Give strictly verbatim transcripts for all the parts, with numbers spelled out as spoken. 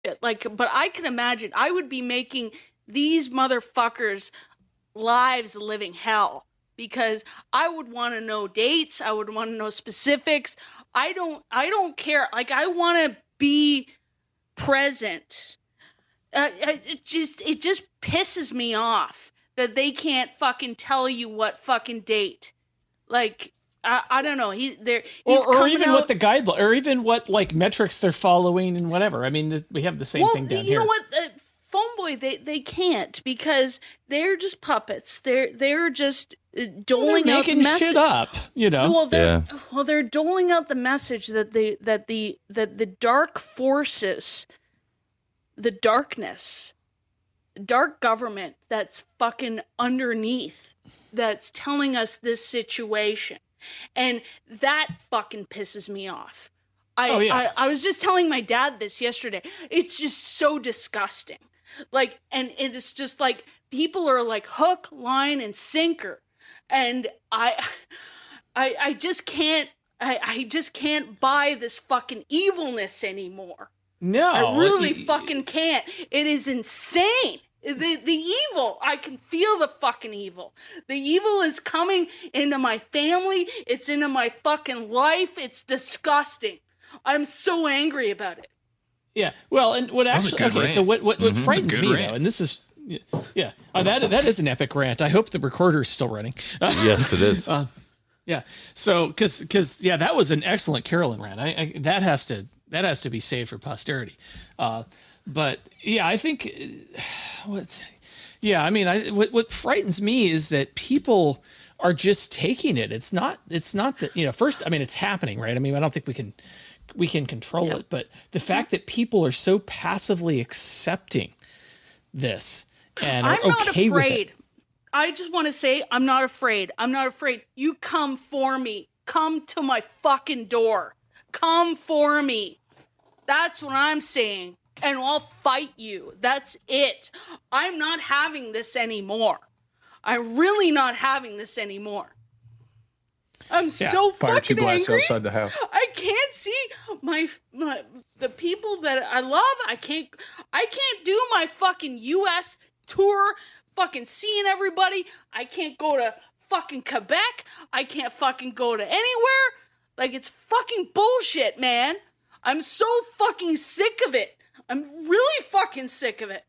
Like, but I can imagine I would be making these motherfuckers' lives a living hell because I would want to know dates. I would want to know specifics. I don't, I don't care. Like, I want to be present. Uh, it just, it just pisses me off that they can't fucking tell you what fucking date. Like, I, I don't know. He there, he's or, or even out, what the guideline, or even what like metrics they're following and whatever. I mean, this, we have the same well, thing down you here. You know what? Uh, Phone Boy, they they can't because they're just puppets. They're they're just uh, doling they're out making message. shit up. You know. Well, they're Yeah. well, they're doling out the message that the that the that the dark forces, the darkness, dark government that's fucking underneath, that's telling us this situation. And that fucking pisses me off. I, Oh, yeah. I I was just telling my dad this yesterday. It's just so disgusting. Like, and it's just like people are like hook, line, and sinker. And I I I just can't I, I just can't buy this fucking evilness anymore. No. I really like, fucking can't. It is insane. The the evil, I can feel the fucking evil. The evil is coming into my family. It's into my fucking life. It's disgusting. I'm so angry about it. Yeah. Well, and what was a actually good okay, rant. so what what, what Mhm. frightens It's a good me rant. though, and this is yeah, oh, that that is an epic rant. I hope the recorder is still running. Yes, it is. Uh, yeah. So because because yeah, that was an excellent Carolyn rant. I, I that has to that has to be saved for posterity. Uh, but yeah, I think uh, what. Yeah, I mean, I what, what frightens me is that people are just taking it. It's not. It's not that you know. First, I mean, it's happening, right? I mean, I don't think we can we can control Yeah. it, but the fact that people are so passively accepting this and are I'm not okay with afraid. it. I just want to say I'm not afraid. I'm not afraid. You come for me. Come to my fucking door. Come for me. That's what I'm saying. And I'll fight you. That's it. I'm not having this anymore. I'm really not having this anymore. I'm so Fire two fucking glass angry. outside the house. I can't see my, my the people that I love. I can't I can't do my fucking U S tour fucking seeing everybody. I can't go to fucking Quebec. I can't fucking go to anywhere. Like, it's fucking bullshit, man. I'm so fucking sick of it. I'm really fucking sick of it.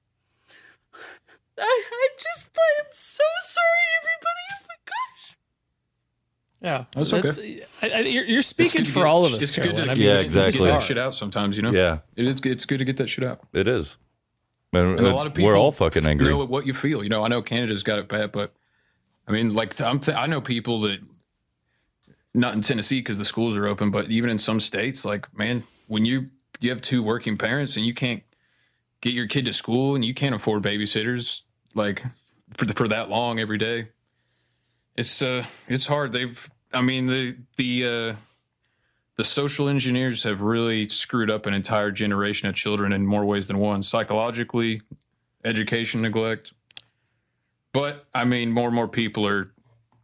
I, I just, I'm so sorry, everybody. Oh my gosh. Yeah, That's okay. I, I, you're, you're It's speaking good to for get- all of us, It's good Carolyn. to, I mean, Yeah, you need to exactly. Get that shit out sometimes, you know. Yeah, It is. It's good to get that shit out. it is. And, And a lot of people we're all fucking angry. know what you feel. You know, I know Canada's got it bad, but I mean, like, I'm th- I know people that, not in Tennessee because the schools are open, but even in some states, like, man, when you you have two working parents and you can't get your kid to school and you can't afford babysitters, like, for the, for that long every day, it's uh it's hard. They've, I mean, the the uh, the social engineers have really screwed up an entire generation of children in more ways than one. Psychologically, education neglect. But I mean, more and more people are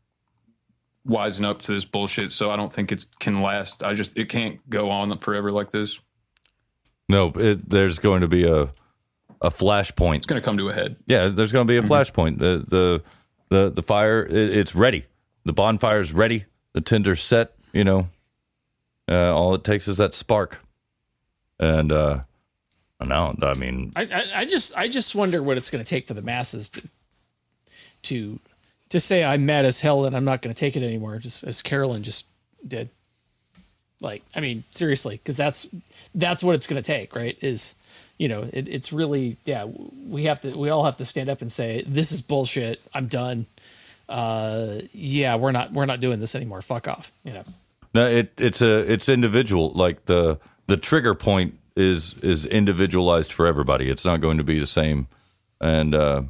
wising up to this bullshit. So I don't think it can last. I just, it can't go on forever like this. No, it, there's going to be a a flashpoint. It's going to come to a head. Yeah, there's going to be a flashpoint. The the the the fire, it, it's ready. The bonfire's ready. The tinder's set. You know, uh, all it takes is that spark. And uh, no, I mean, I, I, I just I just wonder what it's going to take for the masses to to to say I'm mad as hell and I'm not going to take it anymore, just as Carolyn just did. Like, I mean, seriously, because that's that's what it's going to take, right? Is, you know, it, it's really, yeah, we have to, we all have to stand up and say, this is bullshit. I'm done. Uh, yeah, we're not, we're not doing this anymore. Fuck off. You know. no, it it's a it's individual. Like the the trigger point is is individualized for everybody. It's not going to be the same, and uh,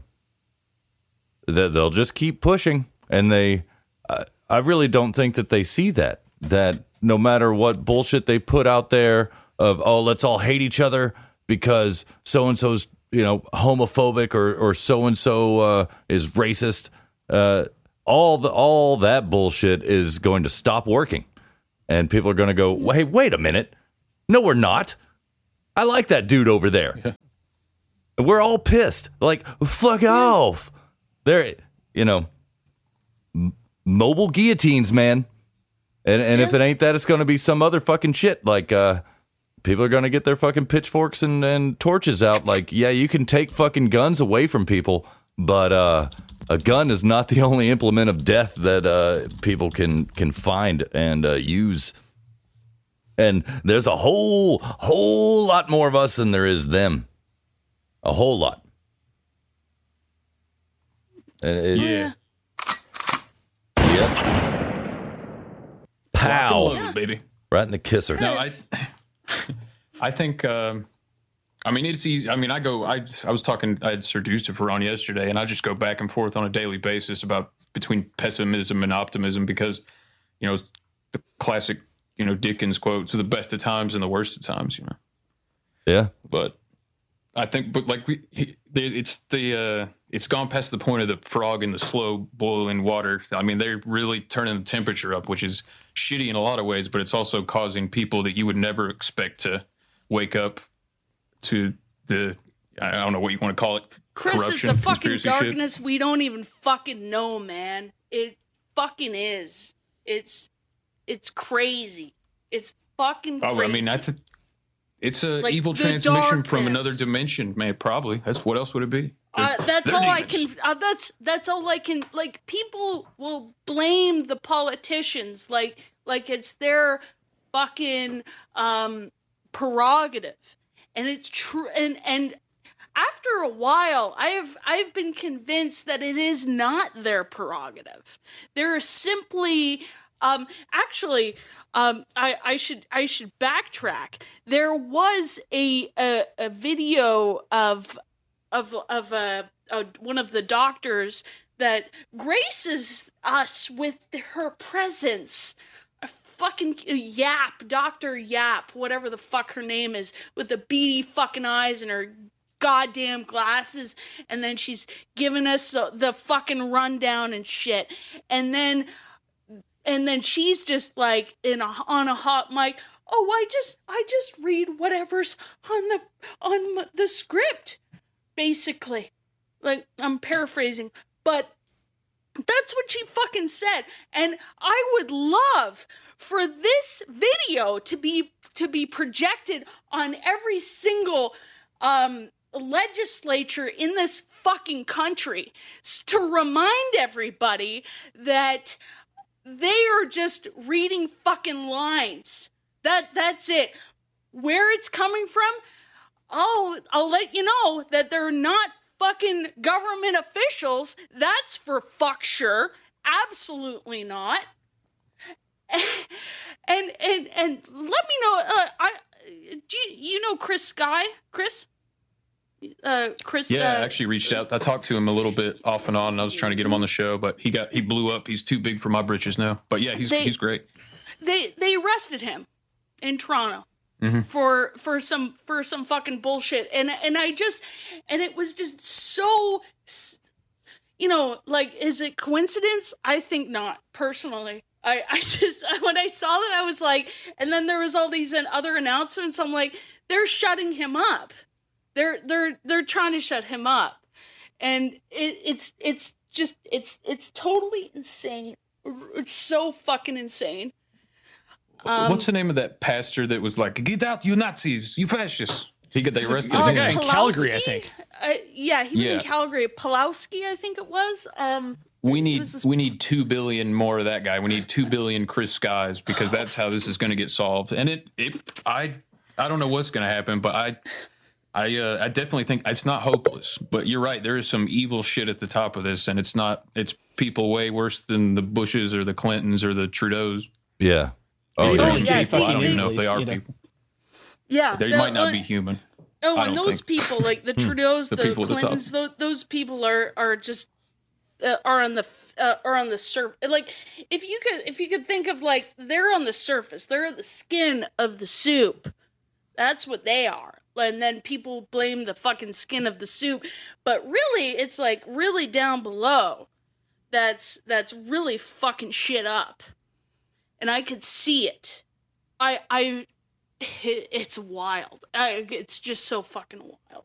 they, they'll just keep pushing. And they, I, I really don't think that they see that that. No matter what bullshit they put out there of, oh, let's all hate each other because so-and-so's, you know, homophobic or, or so-and-so uh, is racist. Uh, all the all that bullshit is going to stop working. And people are going to go, hey, wait a minute. No, we're not. I like that dude over there. Yeah. And we're all pissed. Like, fuck yeah. off. There, you know, m- mobile guillotines, man. And and yeah. if it ain't that, it's going to be some other fucking shit. Like, uh, people are going to get their fucking pitchforks and, and torches out. Like, yeah, you can take fucking guns away from people, but uh, a gun is not the only implement of death that uh, people can, can find and uh, use. And there's a whole, whole lot more of us than there is them. A whole lot. And it, yeah. Yep. Pow. Load, baby. Right in the kisser. No, I I think, um, I mean, it's easy. I mean, I go, I, I was talking, I had Sir Dustifer on yesterday, and I just go back and forth on a daily basis about between pessimism and optimism because, you know, the classic, you know, Dickens quotes are the best of times and the worst of times, you know. Yeah. But I think, but like, we, it's the, uh, it's gone past the point of the frog in the slow boiling water. I mean, they're really turning the temperature up, which is shitty in a lot of ways, but it's also causing people that you would never expect to wake up to the, I don't know what you want to call it. Chris, it's a fucking darkness shit. We don't even fucking know, man. It fucking is. It's, it's crazy. It's fucking crazy. Oh, I mean, I think it's a like evil transmission darkness. From another dimension, man. Probably. That's what else would it be? Uh, that's all demons. I can. Uh, that's that's all I can. Like people will blame the politicians, like like it's their fucking um, prerogative, and it's true. And and after a while, I've I've been convinced that it is not their prerogative. They're simply, um, actually. Um, I, I should I should backtrack. There was a a, a video of of of a, a one of the doctors that graces us with her presence. A fucking Yap, Doctor Yap, whatever the fuck her name is, with the beady fucking eyes and her goddamn glasses, and then she's giving us the fucking rundown and shit, and then. And then she's just like in a on a hot mic. Oh, I just I just read whatever's on the on the script, basically. Like I'm paraphrasing, but that's what she fucking said. And I would love for this video to be to be projected on every single um, legislature in this fucking country to remind everybody that. They are just reading fucking lines. That that's it. Where it's coming from, I'll I'll let you know that they're not fucking government officials. That's for fuck sure. Absolutely not. And and and let me know. Uh, I do you, you know Chris Sky? Chris. Uh, Chris. Yeah, uh, I actually reached out. I talked to him a little bit off and on, and I was trying to get him on the show, but he got he blew up. He's too big for my britches now. But yeah, he's they, he's great. They they arrested him in Toronto mm-hmm. for for some for some fucking bullshit, and and I just and it was just so, you know, like, is it coincidence? I think not. Personally, I I just when I saw that, I was like, and then there was all these other announcements. I'm like, they're shutting him up. They're they're they're trying to shut him up, and it, it's it's just it's it's totally insane. It's so fucking insane. Um, What's the name of that pastor that was like, "Get out, you Nazis, you fascists"? He got they arrested. There's uh, a guy in Calgary, I think. Uh, yeah, he was yeah. in Calgary. Pulowski, I think it was. Um, we need this- we need two billion more of that guy. We need two billion Chris Skies because that's how this is going to get solved. And it it I I don't know what's going to happen, but I. I uh, I definitely think it's not hopeless, but you're right. There is some evil shit at the top of this, and it's not. It's people way worse than the Bushes or the Clintons or the Trudeaus. Yeah. Oh, yeah. yeah. yeah people, I don't even know if they are you know. people. Yeah, They the, might not uh, be human. Oh, I and don't those think. people, like the Trudeaus, The the, people at the top. Clintons, those, those people are are just uh, are on the uh, are on the surface. Like if you could if you could think of like they're on the surface, they're the skin of the soup. That's what they are. And then people blame the fucking skin of the soup, but really, it's like really down below. That's that's really fucking shit up, and I could see it. I I it, it's wild. I, it's just so fucking wild.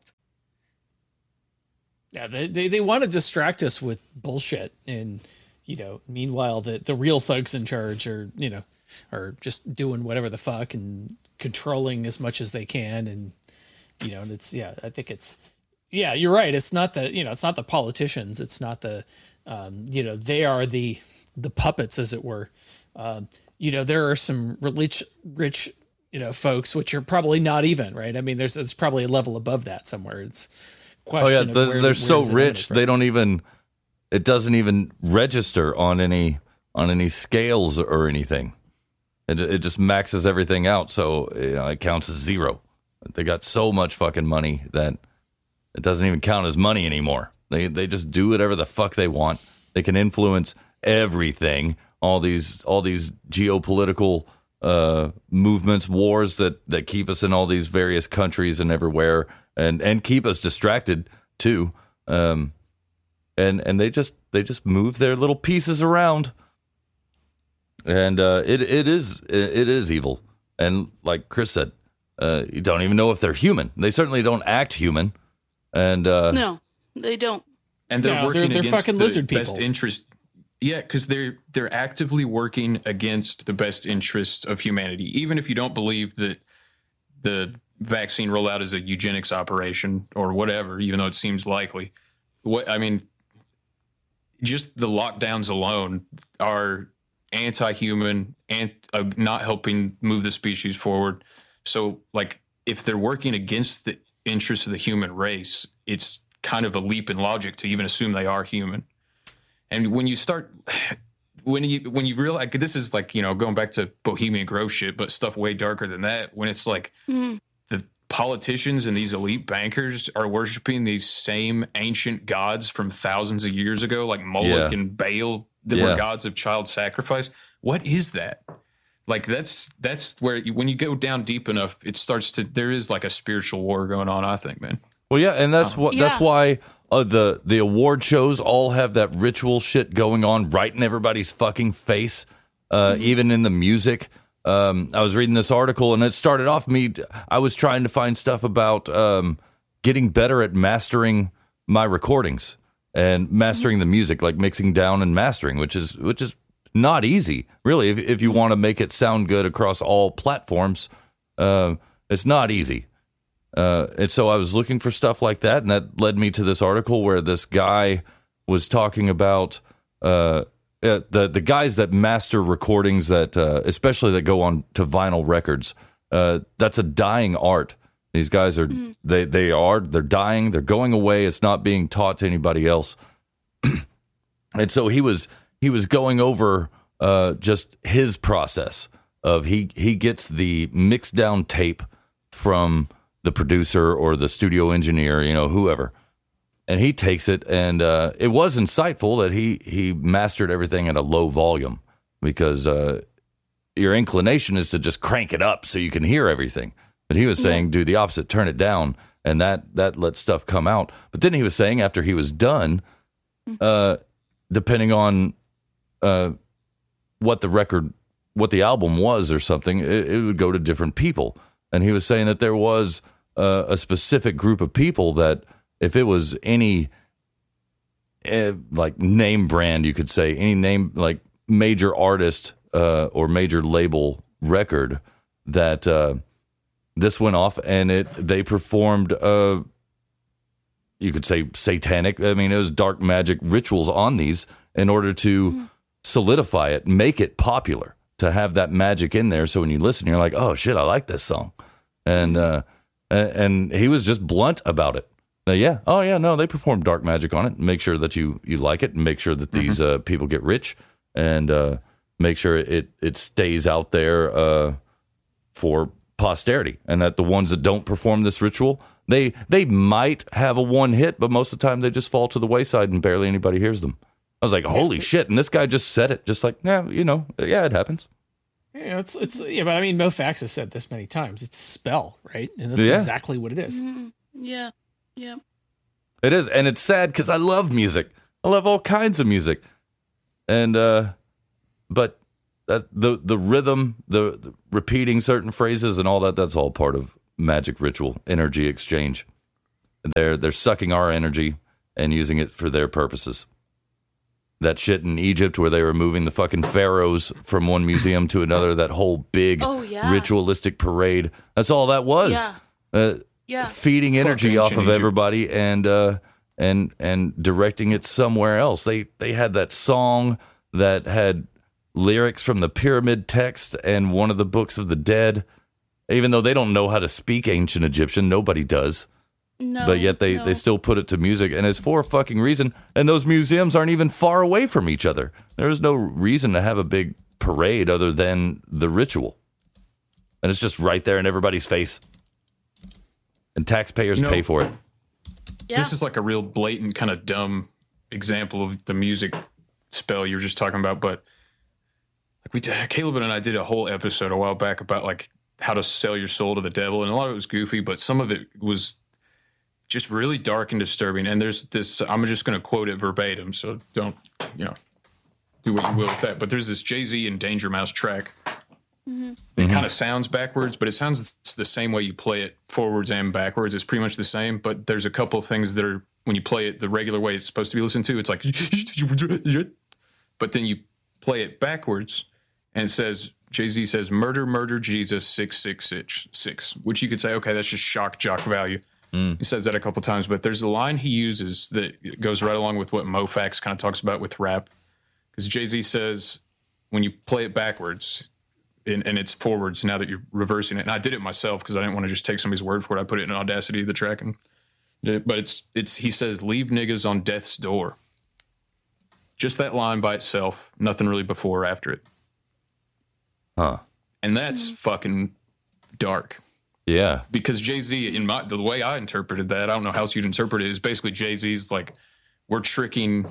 Yeah, they, they they want to distract us with bullshit, and you know, meanwhile, the the real thugs in charge are you know are just doing whatever the fuck and controlling as much as they can, and you know, and it's yeah, I think it's yeah, you're right. It's not the you know, it's not the politicians. It's not the um, you know, they are the the puppets, as it were. Um, you know, there are some rich rich you know folks which are probably not even right. I mean, there's there's probably a level above that somewhere. It's oh yeah, they're, where, they're so rich they don't even. It doesn't even register on any on any scales or anything. It it just maxes everything out, so you know, it counts as zero. They got so much fucking money that it doesn't even count as money anymore. They they just do whatever the fuck they want. They can influence everything. All these all these geopolitical uh, movements, wars that, that keep us in all these various countries and everywhere. And, and keep us distracted too, um, and and they just they just move their little pieces around, and uh, it it is it, it is evil. And like Chris said, uh, you don't even know if they're human. They certainly don't act human, and uh, no, they don't. And they're no, working they're, they're against fucking the lizard best people. interest. Yeah, because they're they're actively working against the best interests of humanity, even if you don't believe that the vaccine rollout is a eugenics operation or whatever, even though it seems likely. What I mean, just the lockdowns alone are anti-human and uh, not helping move the species forward. So, like, if they're working against the interests of the human race, it's kind of a leap in logic to even assume they are human. And when you start, when you when you realize, like, this is like, you know, going back to Bohemian Grove shit, but stuff way darker than that. When it's like mm. the politicians and these elite bankers are worshiping these same ancient gods from thousands of years ago, like Moloch yeah. and Baal, that yeah. were gods of child sacrifice. What is that? Like, that's that's where you, when you go down deep enough, it starts to, there is like a spiritual war going on, I think, man. Well, yeah, and that's what yeah. that's why uh, the the award shows all have that ritual shit going on right in everybody's fucking face, uh, mm-hmm. even in the music. Um, I was reading this article, and it started off me. I was trying to find stuff about um, getting better at mastering my recordings and mastering mm-hmm. the music, like mixing down and mastering, which is which is not easy, really. If if you want to make it sound good across all platforms, uh, it's not easy. Uh, and so I was looking for stuff like that, and that led me to this article where this guy was talking about uh, uh, the the guys that master recordings that, uh, especially that go on to vinyl records. Uh, that's a dying art. These guys are mm. they they are they're dying. They're going away. It's not being taught to anybody else. And so he was he was going over uh, just his process of he he gets the mixed down tape from the producer or the studio engineer, you know, whoever. And he takes it, and uh, it was insightful that he he mastered everything at a low volume, because uh, your inclination is to just crank it up so you can hear everything. But he was saying, yeah. do the opposite, turn it down, and that, that lets stuff come out. But then he was saying after he was done, uh, depending on uh, what the record, what the album was or something, it, it would go to different people. And he was saying that there was Uh, a specific group of people that if it was any uh, like name brand, you could say any name, like major artist uh, or major label record, that uh, this went off and it they performed uh, you could say satanic, I mean it was dark magic rituals on these in order to mm-hmm. solidify it, make it popular, to have that magic in there, so when you listen you're like, oh shit, I like this song. And uh And he was just blunt about it. Uh, yeah. Oh, yeah. No, they perform dark magic on it. Make sure that you, you like it, and make sure that these uh, people get rich, and uh, make sure it, it stays out there uh, for posterity. And that the ones that don't perform this ritual, they they might have a one hit, but most of the time they just fall to the wayside and barely anybody hears them. I was like, holy shit. And this guy just said it, just like, yeah, you know, yeah, it happens. Yeah, it's it's yeah, but I mean, MoFax has said this many times. It's a spell, right? And that's yeah. exactly what it is. Mm-hmm. Yeah, yeah. It is, and it's sad because I love music. I love all kinds of music, and uh, but that the the rhythm, the, the repeating certain phrases and all that, that's all part of magic ritual, energy exchange. They're they're sucking our energy and using it for their purposes. That shit in Egypt where they were moving the fucking pharaohs from one museum to another, that whole big oh, yeah. ritualistic parade. That's all that was. Yeah. Uh, yeah. Feeding energy off of Egypt. everybody and uh, and and directing it somewhere else. They they had that song that had lyrics from the pyramid text and one of the books of the dead. Even though they don't know how to speak ancient Egyptian, nobody does. No, But yet they, no. they still put it to music, and it's for a fucking reason. And those museums aren't even far away from each other. There's no reason to have a big parade other than the ritual. And it's just right there in everybody's face. And taxpayers You know, pay for it. Yeah. This is like a real blatant kind of dumb example of the music spell you were just talking about. But like we did, Caleb and I did a whole episode a while back about like how to sell your soul to the devil. And a lot of it was goofy, but some of it was just really dark and disturbing. And there's this, I'm just going to quote it verbatim, so don't, you know, do what you will with that. But there's this Jay-Z and Danger Mouse track. Mm-hmm. It kind of sounds backwards, but it sounds the same way you play it forwards and backwards. It's pretty much the same, but there's a couple of things that are, when you play it the regular way it's supposed to be listened to, it's like, but then you play it backwards and it says, Jay-Z says, murder, murder, Jesus, six, six, six, six, which you could say, okay, that's just shock jock value. Mm. He says that a couple times, but there's a line he uses that goes right along with what MoFax kind of talks about with rap. Because Jay-Z says, when you play it backwards and, and it's forwards, now that you're reversing it, and I did it myself because I didn't want to just take somebody's word for it. I put it in Audacity, the track, and did it. But it's, it's, he says, leave niggas on death's door. Just that line by itself, nothing really before or after it. Huh. And that's mm. fucking dark. Yeah. Because Jay-Z, in my the way I interpreted that, I don't know how else you'd interpret it, is basically Jay-Z's like, we're tricking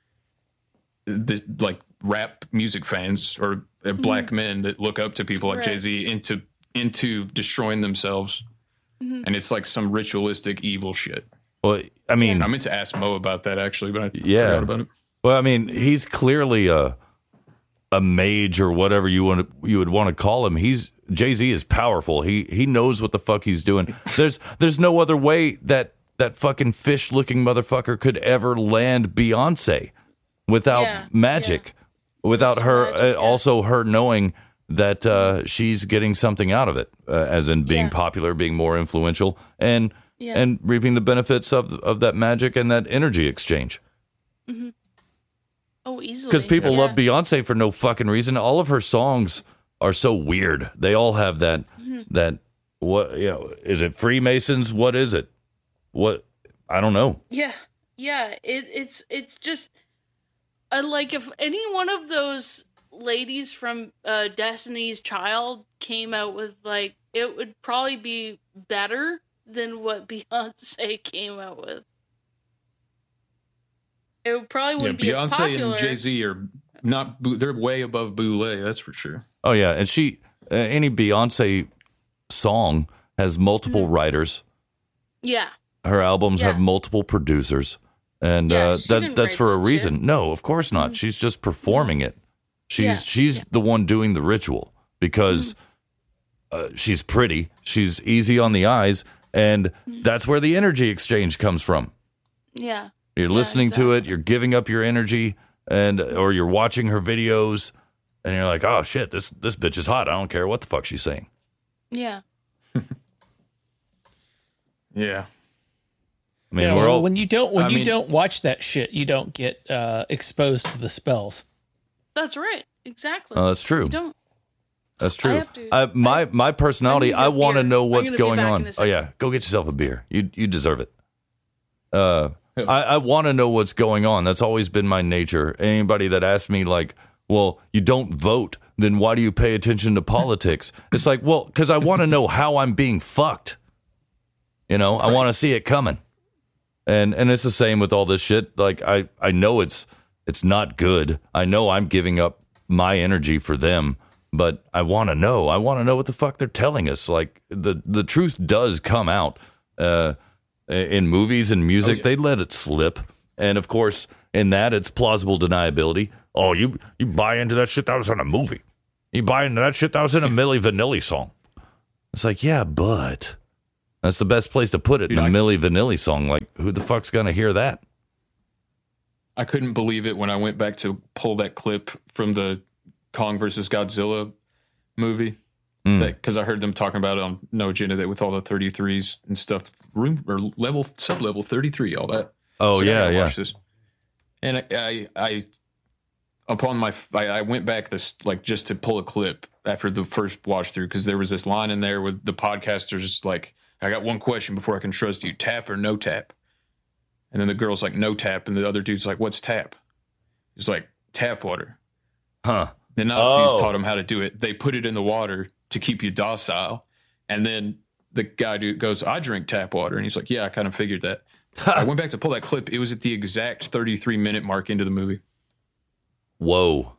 this like rap music fans or uh, black mm-hmm. men that look up to people like right. Jay-Z into into destroying themselves. Mm-hmm. And it's like some ritualistic evil shit. Well, I mean, yeah. I meant to ask Mo about that actually, but I yeah. forgot about it. Well, I mean, he's clearly a a mage or whatever you want to, you would want to call him. He's Jay-Z is powerful. He he knows what the fuck he's doing. There's there's no other way that that fucking fish looking motherfucker could ever land Beyonce without yeah, magic, yeah. without Some her magic, uh, yeah. also her knowing that uh, she's getting something out of it, uh, as in being yeah. popular, being more influential, and yeah. and reaping the benefits of of that magic and that energy exchange. Mm-hmm. Oh, easily. Because people yeah. love Beyonce for no fucking reason. All of her songs are so weird. They all have that mm-hmm. that what you know, is it Freemasons? What is it? What I don't know. Yeah. Yeah. It, it's it's just I like if any one of those ladies from uh, Destiny's Child came out with like it would probably be better than what Beyonce came out with. It would probably wouldn't yeah, be Beyonce as popular. and Jay-Z are not, they're way above Boulé, that's for sure. Oh yeah, and she uh, any Beyonce song has multiple mm-hmm. writers. Yeah. Her albums yeah. have multiple producers, and yeah, uh, she that didn't that's write for a that reason. shit. No, of course not. Mm-hmm. She's just performing it. She's yeah. she's yeah. the one doing the ritual because mm-hmm. uh, she's pretty, she's easy on the eyes, and mm-hmm. that's where the energy exchange comes from. Yeah. You're yeah, listening exactly. to it, you're giving up your energy, and or you're watching her videos, and you're like, oh shit, this this bitch is hot. I don't care what the fuck she's saying. Yeah. yeah. I mean, yeah, we're well, all when you don't when I you mean- don't watch that shit, you don't get uh, exposed to the spells. That's right. Exactly. Oh, that's true. You don't. That's I true. have to- I, my my personality, I'm gonna I get want to beer. know I'm what's gonna be going back on. in a Oh second. yeah, go get yourself a beer. You you deserve it. Uh, Yeah. I, I want to know what's going on. That's always been my nature. Anybody that asks me like, well, you don't vote, then why do you pay attention to politics? It's like, well, because I want to know how I'm being fucked. You know, I want to see it coming. And and it's the same with all this shit. Like I, I know it's it's not good. I know I'm giving up my energy for them, but I want to know. I want to know what the fuck they're telling us. Like the the truth does come out. Uh, in movies and music, Oh, yeah. they let it slip. And of course, in that, it's plausible deniability. Oh, you you buy into that shit? That was on a movie. You buying that shit? That was in a Milli Vanilli song. It's like, yeah, but that's the best place to put it Dude, in a I- Milli Vanilli song. Like, who the fuck's gonna hear that? I couldn't believe it when I went back to pull that clip from the Kong versus Godzilla movie. Because I heard them talking about it on No Agenda, that with all the thirty-threes and stuff, room or level, sub level thirty-three, all that. Oh So I yeah, gotta yeah. watch this. And I, I, I upon my, I, I went back this like just to pull a clip after the first watch through, because there was this line in there with the podcasters like, I got one question before I can trust you: tap or no tap? And then the girl's like, no tap, and the other dude's like, what's tap? He's like, tap water. Huh. The Nazis Oh. taught them how to do it. They put it in the water to keep you docile. And then the guy dude goes, I drink tap water. And he's like, yeah, I kind of figured that. I went back to pull that clip. It was at the exact thirty-three minute mark into the movie. Whoa.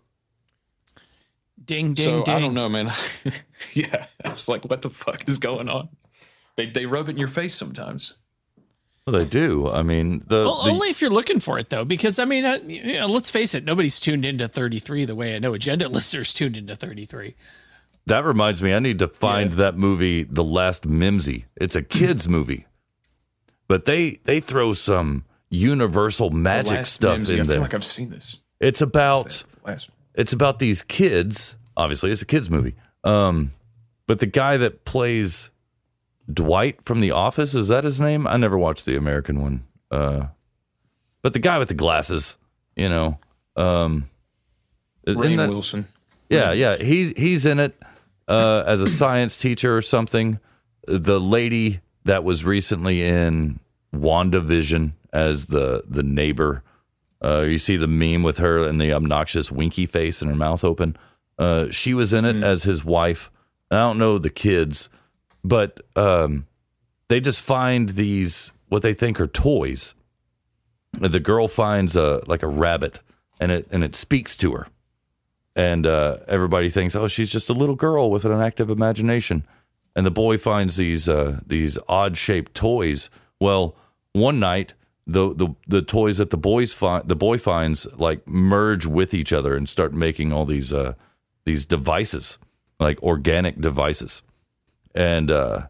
Ding, ding, so ding. I don't know, man. Yeah. It's like, what the fuck is going on? They, they rub it in your face sometimes. Well, they do. I mean, the, Well, the only if you're looking for it, though, because I mean, uh, you know, let's face it, nobody's tuned into thirty-three the way I know Agenda listeners tuned into thirty-three. that reminds me. I need to find Yeah. that movie, The Last Mimsy. It's a kids movie, but they they throw some universal magic Last stuff Mimsy, in I feel there. like I've seen this. It's about Last. it's about these kids. Obviously, it's a kids movie. Um, but the guy that plays Dwight from The Office, is that his name? I never watched the American one. Uh, but the guy with the glasses, you know, um, isn't Rainn that- Wilson. yeah, yeah, he's he's in it uh, as a science teacher or something. The lady that was recently in WandaVision as the the neighbor. Uh, you see the meme with her and the obnoxious winky face and her mouth open. Uh, she was in it Mm. as his wife. And I don't know the kids, but um, they just find these what they think are toys. The girl finds a like a rabbit, and it and it speaks to her, and uh, everybody thinks, oh, she's just a little girl with an active imagination. And the boy finds these uh, these odd shaped toys. Well, one night, the the the toys that the boys find the boy finds like merge with each other and start making all these uh, these devices, like organic devices. And uh,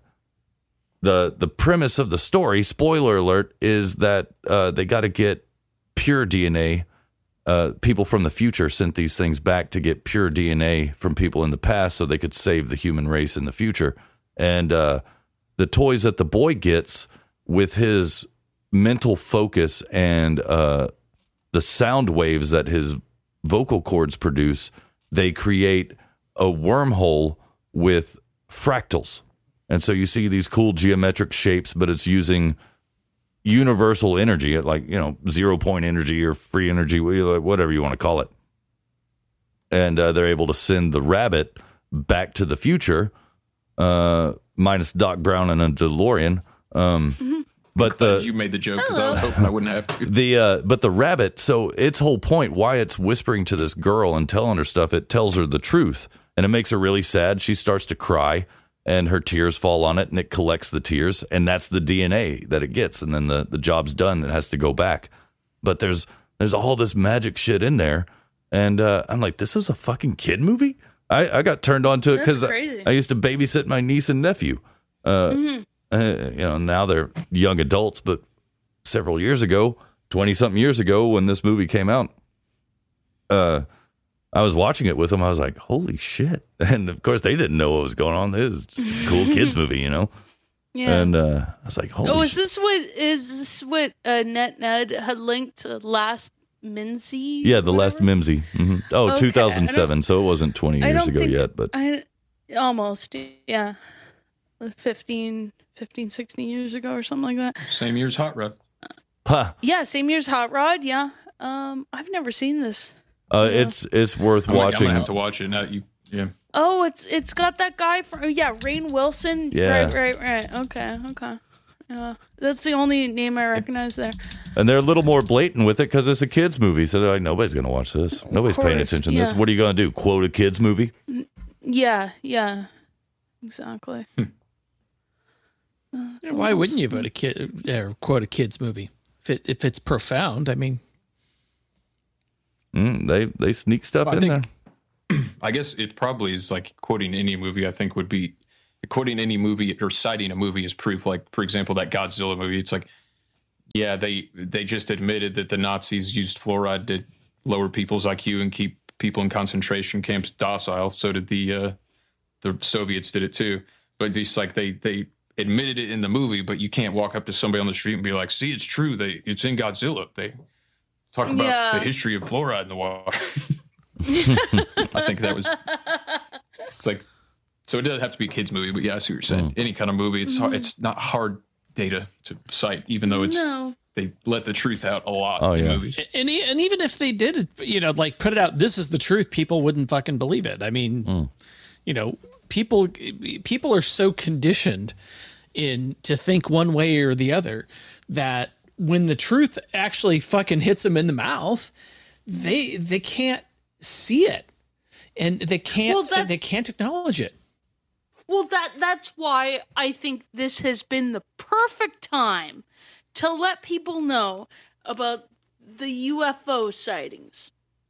the the premise of the story, spoiler alert, is that uh, they got to get pure D N A. Uh, people from the future sent these things back to get pure D N A from people in the past so they could save the human race in the future. And uh, the toys that the boy gets with his mental focus and uh, the sound waves that his vocal cords produce, they create a wormhole with fractals. And so you see these cool geometric shapes, but it's using universal energy, like, you know, zero point energy or free energy, whatever you want to call it. And uh, they're able to send the rabbit back to the future, uh, minus Doc Brown and a DeLorean. Um, but the You made the joke because I was hoping I wouldn't have to. the uh, but the rabbit, so its whole point, why it's whispering to this girl and telling her stuff, it tells her the truth, and it makes her really sad. She starts to cry, and her tears fall on it, and it collects the tears, and that's the D N A that it gets, and then the, the job's done. It has to go back. But there's there's all this magic shit in there, and uh, I'm like, this is a fucking kid movie? I, I got turned on to it That's because I, crazy. I used to babysit my niece and nephew. Uh, Mm-hmm. uh, you know, now they're young adults, but several years ago, twenty something years ago, when this movie came out, uh, I was watching it with them. I was like, holy shit. And of course, they didn't know what was going on. This is just a cool kids movie, you know? Yeah. And uh, I was like, holy oh, is shit. this what is this what uh, Net Ned had linked to Last Mimsy? Yeah, the last whatever? Mimsy. hmm Oh, Okay, two thousand seven. So it wasn't twenty I years don't ago think- yet, but I almost yeah, fifteen, fifteen, sixteen years ago or something like that. Same year as Hot Rod. huh. Yeah, same year's Hot Rod. Yeah, um, I've never seen this. Uh, it's it's worth I'm, like, I'm watching. gonna have to watch it now. You, yeah. Oh, it's it's got that guy from yeah, Rainn Wilson. Yeah. Right, right, right. Okay, okay. Yeah, that's the only name I recognize there. And they're a little more blatant with it because it's a kids movie. So they're like, nobody's going to watch this. Nobody's paying course, attention to this. yeah. What are you going to do? Quote a kids movie? Yeah, yeah, exactly. Why wouldn't you vote a kid or quote a kid's movie if it, if it's profound? I mean, Mm, they they sneak stuff I in think- there. I guess it probably is like quoting any movie. I think would be quoting any movie or citing a movie as proof. Like, for example, that Godzilla movie. It's like, yeah, they they just admitted that the Nazis used fluoride to lower people's I Q and keep people in concentration camps docile. So did the uh, the Soviets did it too. But it's like they they admitted it in the movie, but you can't walk up to somebody on the street and be like, "See, it's true. They it's in Godzilla." They talk about Yeah. the history of fluoride in the water. I think that was. It's like, so it doesn't have to be a kids movie, but yeah, I see what you're saying. Any kind of movie, it's hard, it's not hard data to cite, even though it's No. they let the truth out a lot Oh, in yeah. movies. And e- and even if they did, you know, like put it out, this is the truth, people wouldn't fucking believe it. I mean, you know, people people are so conditioned in to think one way or the other that when the truth actually fucking hits them in the mouth, they they can't see it, and they can't Well, that- they can't acknowledge it. Well, that that's why I think this has been the perfect time to let people know about the U F O sightings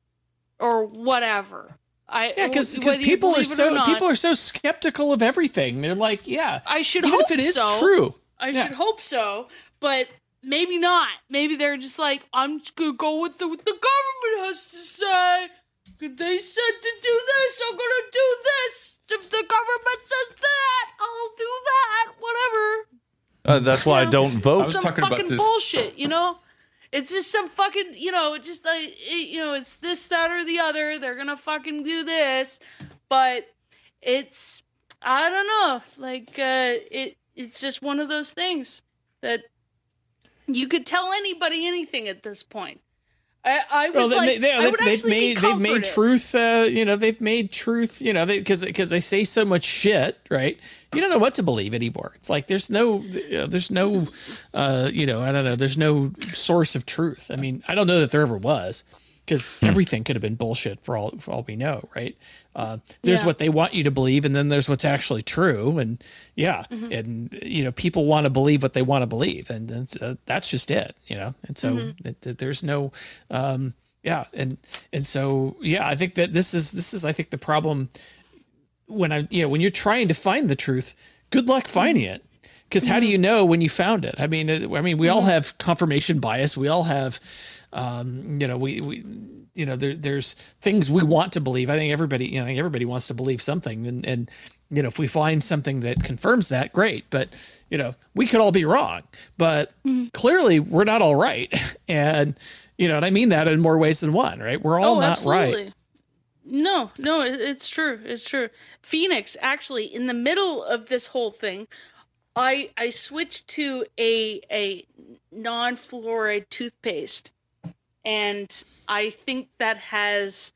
or whatever. I Yeah, because whether you people are believe it or so not, people are so skeptical of everything. They're like, yeah, I should even hope if it is so. true. I Yeah. should hope so, but maybe not. Maybe they're just like, I'm just gonna go with the, what the government has to say. They said to do this, I'm gonna do this. If the government says that, I'll do that. Whatever. Uh, that's why I don't I vote. was Some talking about fucking this- bullshit, you know? It's just some fucking, you know, just like, it, you know, it's this, that, or the other. They're gonna fucking do this. But it's, I don't know. Like, uh, it, it's just one of those things that you could tell anybody anything at this point. I, I was Well, they, like, they, I they've, would they've actually made be they've made comforted. truth. Uh, you know, they've made truth. You know, because because they say so much shit, right? You don't know what to believe anymore. It's like there's no, you know, there's no, uh, you know, I don't know. There's no source of truth. I mean, I don't know that there ever was, because everything could have been bullshit for all for all we know, right? Uh, there's Yeah. what they want you to believe, and then there's what's actually true, and yeah, Mm-hmm. and you know, people want to believe what they want to believe, and that's, uh, that's just it, you know. And so Mm-hmm. it, it- there's no. Um, Yeah, and and so yeah, I think that this is this is I think the problem when I you know when you're trying to find the truth. Good luck finding it, because how do you know when you found it? I mean, uh, I mean, we all have confirmation bias. We all have, um, you know, we we you know there there's things we want to believe. I think everybody you know I think everybody wants to believe something, and and you know if we find something that confirms that, great. But you know we could all be wrong, but clearly we're not all right, and. You know, and I mean that in more ways than one, right? We're all Oh, not absolutely. right. No, no, it, it's true. It's true. Phoenix, actually, in the middle of this whole thing, I I switched to a a non-fluoride toothpaste, and I think that has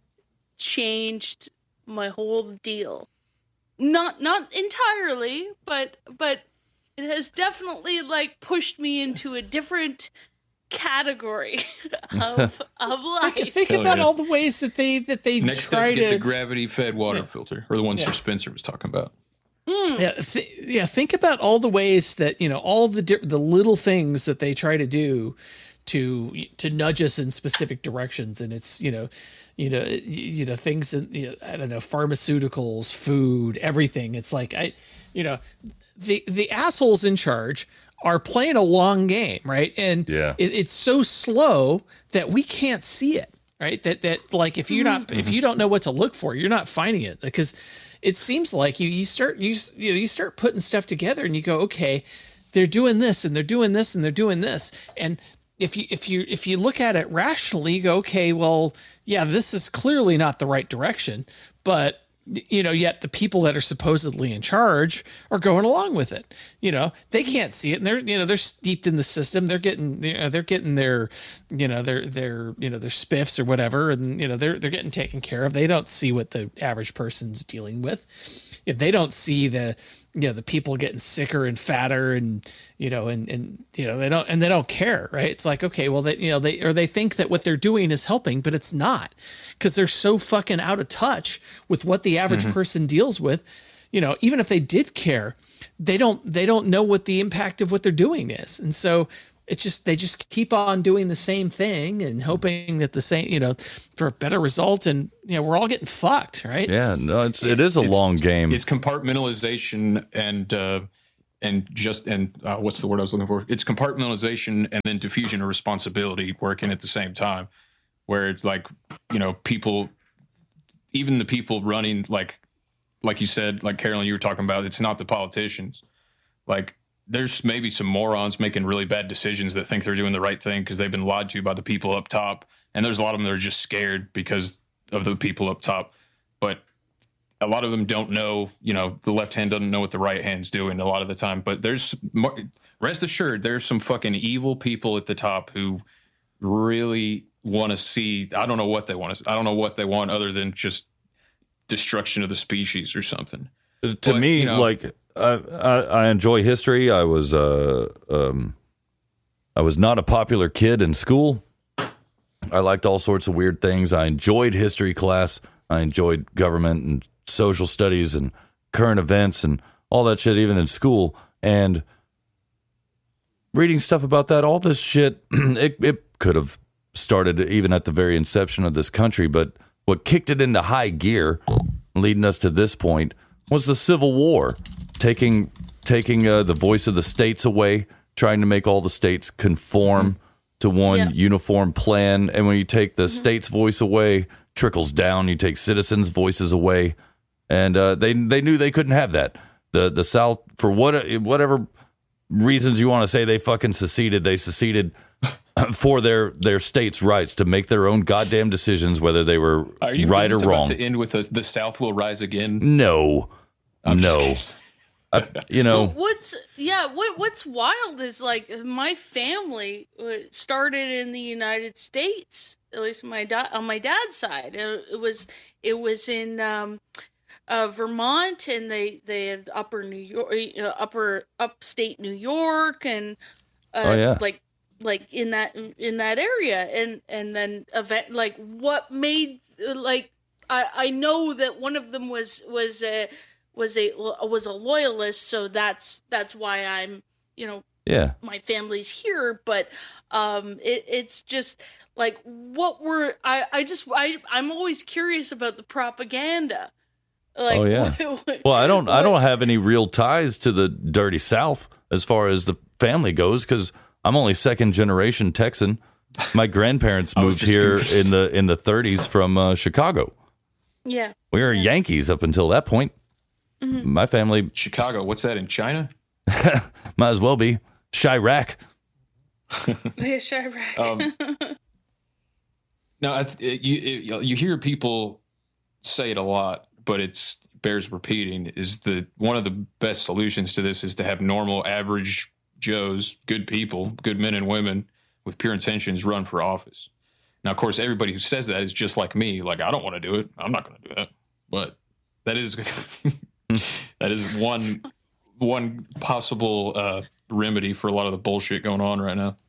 changed my whole deal. Not not entirely, but but it has definitely like pushed me into a different category of of life. Think Hell about yeah. all the ways that they that they Next try step, get to the gravity-fed water filter, or the one Yeah. Sir Spencer was talking about. yeah th- yeah think about all the ways that you know all the di- the little things that they try to do to to nudge us in specific directions, and it's you know you know y- you know things in you know, I don't know, pharmaceuticals, food, everything. It's like I you know the the assholes in charge are playing a long game, right? And Yeah. it, it's so slow that we can't see it, right? That that like if you're not if you don't know what to look for, you're not finding it, because it seems like you you start you s- you know you start putting stuff together and you go, okay, they're doing this and they're doing this and they're doing this, and if you if you if you look at it rationally, you go, okay, well, yeah, this is clearly not the right direction, but you know, yet the people that are supposedly in charge are going along with it. You know, they can't see it, and they're, you know, they're steeped in the system. They're getting, you know, they're getting their, you know, their, their, you know, their spiffs or whatever, and you know, they're they're getting taken care of. They don't see what the average person's dealing with. If they don't see the, you know, the people getting sicker and fatter, and you know, and and you know, they don't and they don't care, right? It's like, okay, well, they, you know, they or they think that what they're doing is helping, but it's not, because they're so fucking out of touch with what the average person deals with. You know, even if they did care, they don't they don't know what the impact of what they're doing is, and so it's just they just keep on doing the same thing and hoping that the same, you know, for a better result, and you know, we're all getting fucked, right? Yeah, no, it's it is a It's- long game. It's compartmentalization and uh, and just and uh, what's the word I was looking for? It's compartmentalization and then diffusion of responsibility working at the same time, where it's like, you know, people, even the people running, like like you said, like Carolyn, you were talking about, it's not the politicians. Like, there's maybe some morons making really bad decisions that think they're doing the right thing because they've been lied to by the people up top, and there's a lot of them that are just scared because of the people up top. But a lot of them don't know, you know, the left hand doesn't know what the right hand's doing a lot of the time. But there's, rest assured, there's some fucking evil people at the top who really want to see, I don't know what they want to, I don't know what they want other than just destruction of the species or something. To But, me, you know- like I, I, I enjoy history. I was uh, um, I was not a popular kid in school. I liked all sorts of weird things. I enjoyed history class. I enjoyed government and social studies and current events and all that shit, even in school. And reading stuff about that, all this shit, it, it could have started even at the very inception of this country. But what kicked it into high gear, leading us to this point, was the Civil War, taking taking uh, the voice of the states away, trying to make all the states conform to one Yeah. uniform plan. And when you take the state's voice away, trickles down. You take citizens' voices away, and uh, they they knew they couldn't have that. The the South, for what whatever reasons you want to say, they fucking seceded. They seceded for their their states' rights to make their own goddamn decisions, whether they were Are you right or is this wrong. about to end with a, the South will rise again? No, I'm just no. kidding. I, you know, What's yeah? What what's wild is like my family uh, started in the United States. At least my dad on my dad's side, it, it was it was in um, uh, Vermont, and they they had upper New York, uh, upper upstate New York, and uh, Oh, yeah. like like in that in that area, and and then event like what made uh, like I I know that one of them was was a was a was a loyalist, so that's that's why I'm you know yeah. my family's here, but um it, it's just like what were I I just I I'm always curious about the propaganda. Like, Oh, yeah. what- what- Well, I don't. I what- don't have any real ties to the dirty South as far as the family goes, because I'm only second generation Texan. My grandparents was moved just here curious. in the in the thirties from uh, Chicago. Yeah. We were Yankees up until that point. Mm-hmm. My family Chicago, what's that in China? might as well be Chirac. Yeah, Chirac. Um, no, I th- it- you it, you hear people say it a lot, but it's bears repeating. Is the one of the best solutions to this is to have normal, average Joes, good people, good men and women with pure intentions run for office. Now, of course, everybody who says that is just like me. Like, I don't want to do it. I'm not going to do that. But that is that is one one possible uh, remedy for a lot of the bullshit going on right now.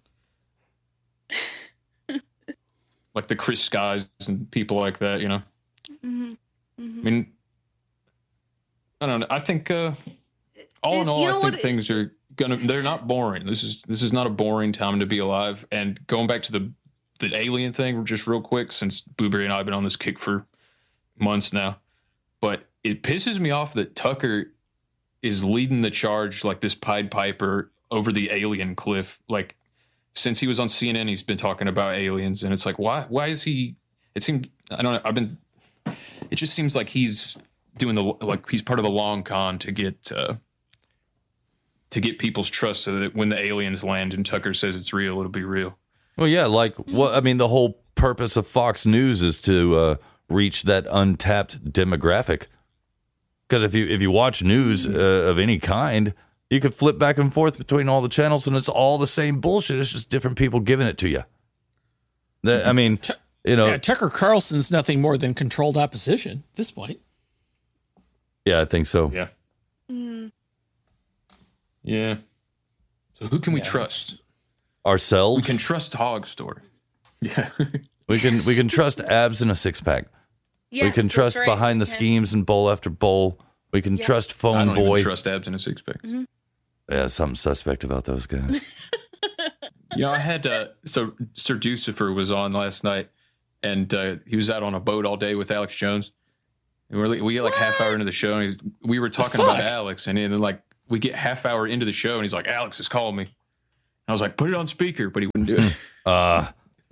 Like the Chris Skies and people like that, you know. Mhm. I mean, I don't know. I think uh, all in It- all, you I know think what? things are gonna. They're not boring. This is this is not a boring time to be alive. And going back to the the alien thing, just real quick, since Booberry and I have been on this kick for months now, but it pisses me off that Tucker is leading the charge like this Pied Piper over the alien cliff. Like, since he was on C N N, he's been talking about aliens, and it's like, why? Why is he? It seems I don't know. I've been. It just seems like he's doing the like he's part of the long con to get uh, to get people's trust, so that when the aliens land and Tucker says it's real, it'll be real. Well, yeah, like what I mean, the whole purpose of Fox News is to uh, reach that untapped demographic. Because if you if you watch news uh, of any kind, you could flip back and forth between all the channels, and it's all the same bullshit. It's just different people giving it to you. The- I mean, you know, Yeah, Tucker Carlson's nothing more than controlled opposition at this point. yeah, I think so. Yeah. Yeah. So who can we Yeah, trust? Ourselves, We can trust Hog Story. Yeah. we can we can trust abs in a six pack. Yes, we can that's trust right. behind the Yeah. schemes and bowl after bowl. We can Yeah. trust I phone don't boy. even trust abs in a six pack. Yeah, something suspect about those guys. You know, I had uh, so Sir Ducifer was on last night, and uh, he was out on a boat all day with Alex Jones. And we're, we get like what? half hour into the show, and he's, we were talking about Alex, and then like we get half hour into the show, and he's like, "Alex is calling me." And I was like, "Put it on speaker," but he wouldn't do it. uh,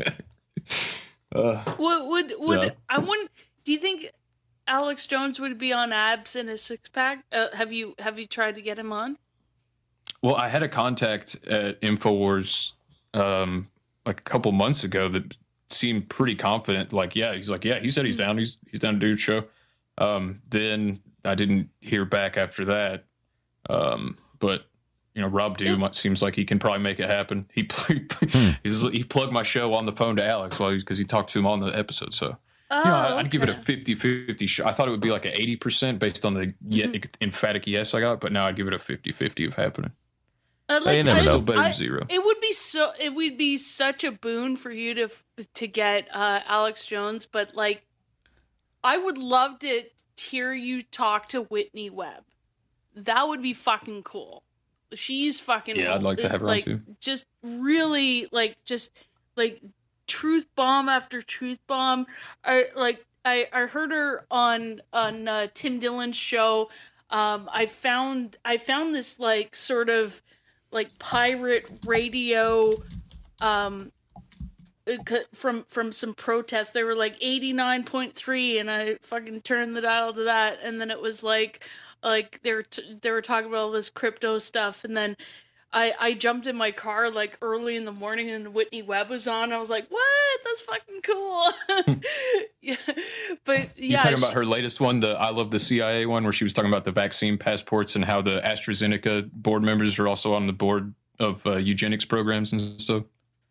uh would would, would yeah. I wouldn't? Do you think Alex Jones would be on abs and a six pack? Uh, have you have you tried to get him on? Well, I had a contact at InfoWars um, like a couple months ago that seemed pretty confident. Like, yeah, he's like, yeah, he said he's down. He's he's down to do a show. Um, then I didn't hear back after that. Um, but you know, Rob Doom seems like he can probably make it happen. He he's, he plugged my show on the phone to Alex while because he talked to him on the episode. So oh, you know, I, I'd okay. give it a fifty-fifty shot. I thought it would be like an eighty percent based on the mm-hmm. ye- emphatic yes I got, but now I'd give it a fifty-fifty of happening. Uh, like, you never I, know. Still better I, than zero. It would be so. It would be such a boon for you to to get uh, Alex Jones, but like, I would love to hear you talk to Whitney Webb. That would be fucking cool. She's fucking yeah. I'd like to have her like, on too. Just really like just like truth bomb after truth bomb. I like I, I heard her on on uh, Tim Dillon's show. Um, I found I found this like sort of like pirate radio um, from from some protests. They were like eighty-nine point three, and I fucking turned the dial to that, and then it was like like they were t- they were talking about all this crypto stuff, and then I I jumped in my car like early in the morning, and Whitney Webb was on. I was like, what? That's fucking cool. Yeah, but yeah, you talking she, about her latest one, the I Love the C I A one, where she was talking about the vaccine passports and how the AstraZeneca board members are also on the board of uh, eugenics programs and stuff.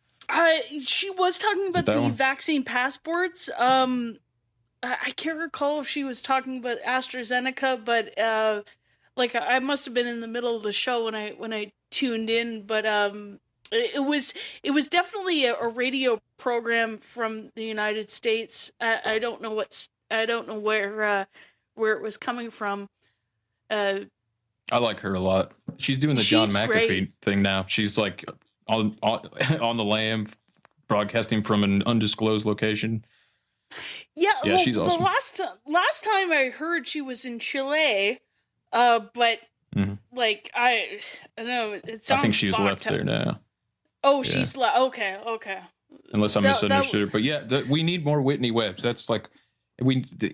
I she was talking about the one? vaccine passports. Um, I, I can't recall if she was talking about AstraZeneca, but uh, like I must have been in the middle of the show when I when I tuned in. But um, it, it was it was definitely a, a radio program from the United States. I, I don't know what's I don't know where uh, where it was coming from. Uh, I like her a lot. She's doing the John McAfee great. thing now. She's like on, on on the lam, broadcasting from an undisclosed location. Yeah, yeah, well, she's awesome. The last last time I heard she was in Chile, uh, but mm-hmm. like I, I don't know. It sounds. I think she's left up. there now. Oh, yeah. she's left. Okay, okay. Unless I that, misunderstood that, her, but yeah, the, we need more Whitney Webbs. That's like we. The,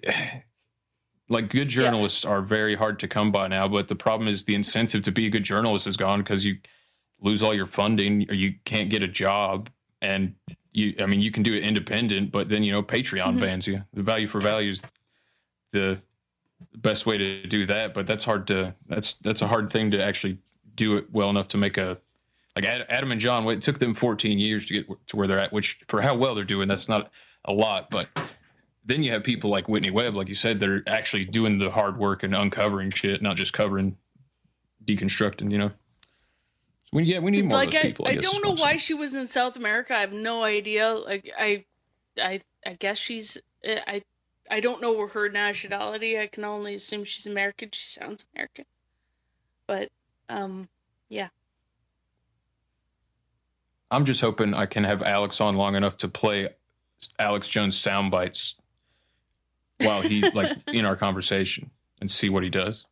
Like good journalists yeah. are very hard to come by now, but the problem is the incentive to be a good journalist is gone because you lose all your funding or you can't get a job. And you, I mean, you can do it independent, but then, you know, Patreon mm-hmm. bans you. The value for value is the best way to do that. But that's hard to, that's, that's a hard thing to actually do it well enough to make a, like Adam and John, it took them fourteen years to get to where they're at, which for how well they're doing, that's not a lot, but then you have people like Whitney Webb, like you said, that are actually doing the hard work and uncovering shit, not just covering, deconstructing, you know? So we, yeah, we need more like of those I, people. I, I guess, don't know why she was in South America. I have no idea. Like, I I, I guess she's, I, I don't know her nationality. I can only assume she's American. She sounds American. But, um, yeah. I'm just hoping I can have Alex on long enough to play Alex Jones sound bites while he's like in our conversation and see what he does.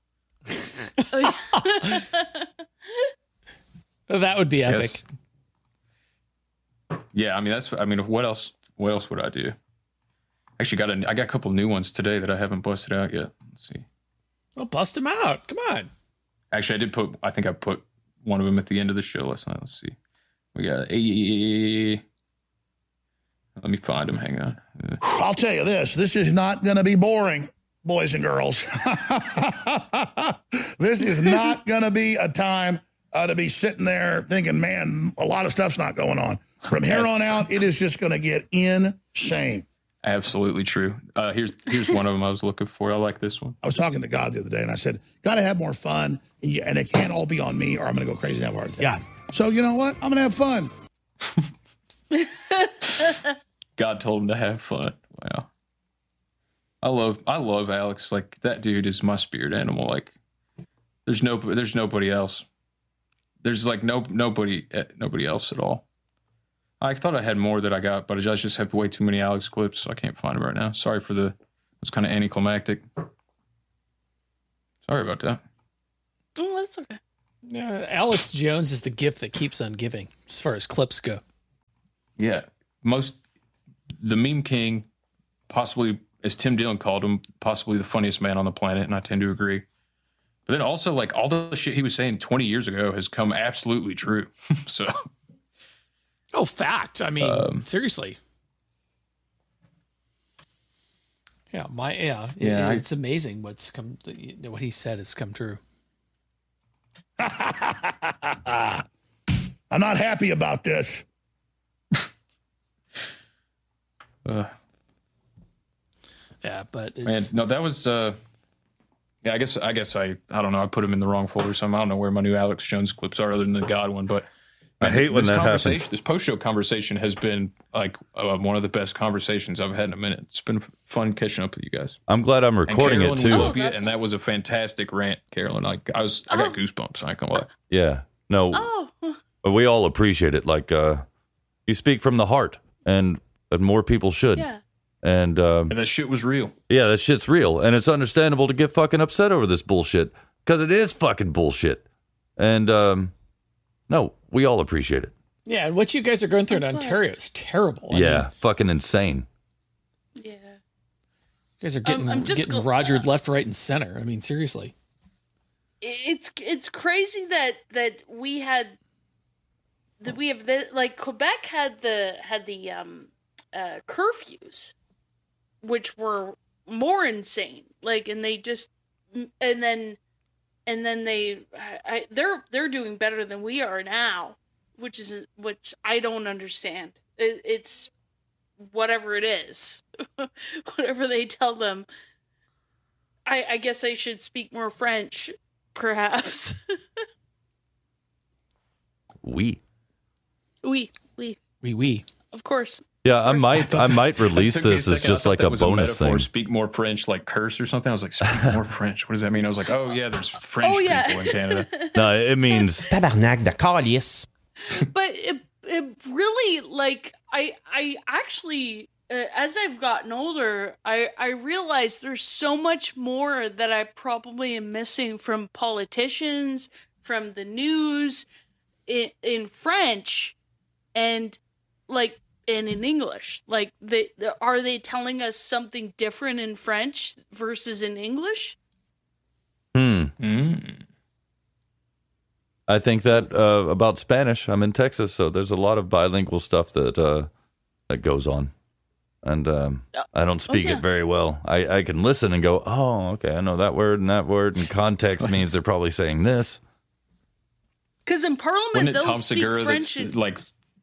That would be epic. Yes. Yeah, I mean that's. I mean, what else? What else would I do? Actually, got a. I got a couple new ones today that I haven't busted out yet. Let's see. Well, bust them out. Come on. Actually, I did put. I think I put one of them at the end of the show last night. Let's see. We got a. Let me find him. Hang on. I'll tell you this. This is not going to be boring, boys and girls. This is not going to be a time uh, to be sitting there thinking, man, a lot of stuff's not going on. From here on out, it is just going to get insane. Absolutely true. Uh, here's here's one of them I was looking for. I like this one. I was talking to God the other day, and I said, got to have more fun, and, you, and it can't all be on me, or I'm going to go crazy and have a heart attack. Yeah. So you know what? I'm going to have fun. God told him to have fun. Wow. I love I love Alex. Like that dude is my spirit animal. Like there's no there's nobody else. There's like no nobody nobody else at all. I thought I had more that I got, but I just just have way too many Alex clips, so I can't find them right now. Sorry for the. It's kind of anticlimactic. Sorry about that. Oh, that's okay. Yeah, Alex Jones is the gift that keeps on giving, as far as clips go. Yeah, most the meme king, possibly as Tim Dillon called him, possibly the funniest man on the planet, and I tend to agree. But then also, like, all the shit he was saying twenty years ago has come absolutely true. So, oh, fact. I mean, um, seriously. Yeah, my yeah, yeah. It, it's amazing what's come. What he said has come true. I'm not happy about this. uh, yeah, but it's, man, no, that was. Uh, Yeah, I guess I guess I I don't know. I put him in the wrong folder, so I don't know where my new Alex Jones clips are, other than the God one. But I hate when this that conversation, happens. This post show conversation has been like uh, one of the best conversations I've had in a minute. It's been f- fun catching up with you guys. I'm glad I'm recording and it Carolyn, we too. love you, Oh, and that's that was a fantastic rant, Carolyn. Like I was, I got Oh. goosebumps. I ain't gonna lie. Yeah, no, Oh, but we all appreciate it. Like uh, you speak from the heart, and and more people should. yeah. And um, And that shit was real. yeah, that shit's real, and it's understandable to get fucking upset over this bullshit because it is fucking bullshit. And um, no, we all appreciate it. yeah, and what you guys are going through in Ontario is terrible. I yeah, mean, fucking insane. Yeah. you guys are getting I'm just getting go- rogered left, right, and center. I mean, seriously. It's it's crazy that that we had that we have the like Quebec had the had the um uh curfews, which were more insane. Like, and they just and then and then they I, I they're they're doing better than we are now, which is which I don't understand. It, it's whatever it is, whatever they tell them. I I guess I should speak more French, perhaps. We. Oui, oui, Wee wee. of course. Yeah, I might I might release It took me this as second. I just thought like that a was bonus metaphor, thing. Speak more French, like curse or something. I was like, speak more French. What does that mean? I was like, oh yeah, there's French Oh, yeah. people in Canada. No, it means Tabarnak de calice. But it, it really, like, I I actually, uh, as I've gotten older, I, I realize there's so much more that I probably am missing from politicians, from the news, in, in French, and, like, and in English. Like, they, the, are they telling us something different in French versus in English? hmm. Mm. I think that uh, about Spanish. I'm in Texas, so there's a lot of bilingual stuff that uh, that goes on, and um, I don't speak yeah. it very well. I, I can listen and go, oh, okay, I know that word and that word, and context means they're probably saying this. Because in Parliament, Wasn't it they'll Tom speak Segura French. that's and- like?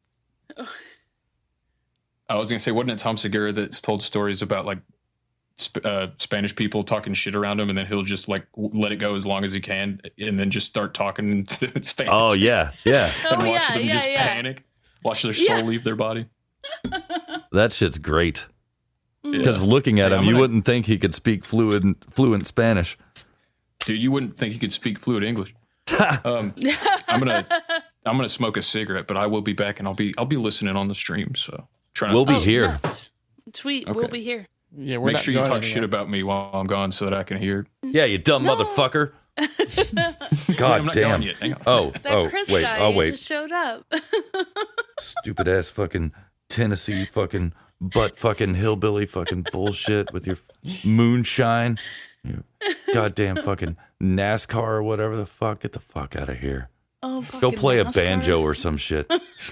I was gonna say, wasn't it Tom Segura that's told stories about like sp- uh, Spanish people talking shit around him, and then he'll just like w- let it go as long as he can, and then just start talking in Spanish. Oh yeah, yeah, and Oh, watch yeah, them yeah, just yeah. panic, watch their soul Yeah. leave their body. that shit's great. Mm. Because looking at Hey, him, I'm you gonna- wouldn't think he could speak fluent fluent Spanish. Dude, you wouldn't think he could speak fluent English. um, I'm gonna, I'm gonna smoke a cigarette, but I will be back, and I'll be, I'll be listening on the stream. So try not We'll be Oh, here. nice. Sweet, we'll Okay. be here. Yeah, we're Make not sure you going talk shit anywhere. about me while I'm gone, so that I can hear. Yeah, you dumb No. motherfucker. I'm God not damn. gone yet. Hang on. Oh, That oh, Chris wait, guy I'll he wait. just showed up. Stupid ass fucking Tennessee fucking butt fucking hillbilly fucking bullshit with your f- moonshine. You goddamn fucking NASCAR or whatever the fuck. Get the fuck out of here. Oh, Go fucking play a NASCAR. banjo or some shit.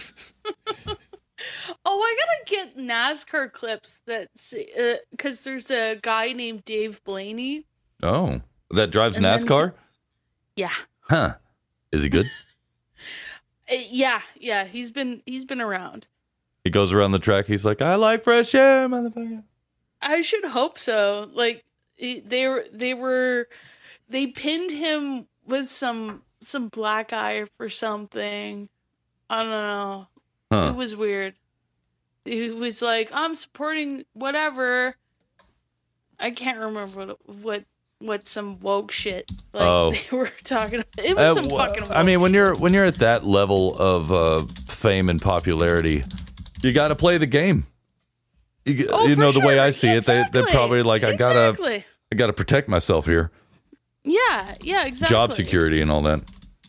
Oh, I gotta get NASCAR clips that because there's a guy named Dave Blaney. Oh, that drives And then NASCAR? Yeah, Huh. Is he good? Uh, yeah, yeah. He's been he's been around. He goes around the track. He's like, I like fresh air, motherfucker. I should hope so. Like it- they were they were they pinned him with some some black eye for something. I don't know. Huh. It was weird. He was like, "I'm supporting whatever." I can't remember what what what some woke shit like Oh. they were talking about. It was Uh, some wha- fucking. Woke I mean, when you're when you're at that level of uh, fame and popularity, you got to play the game. You, Oh, you for know the way sure. I see it, they they're Exactly. probably like, I gotta Exactly. I gotta protect myself here, Yeah, yeah, exactly. job security and all that.